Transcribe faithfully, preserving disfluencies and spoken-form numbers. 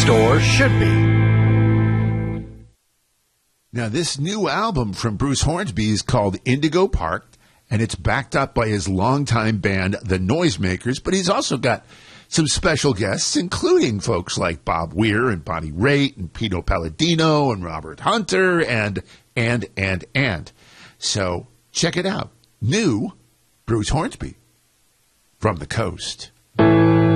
store should be. Now, this new album from Bruce Hornsby is called Indigo Park, and it's backed up by his longtime band, The Noisemakers, but he's also got some special guests, including folks like Bob Weir and Bonnie Raitt and Pino Palladino and Robert Hunter and, and, and, and. So check it out. New Bruce Hornsby from the coast.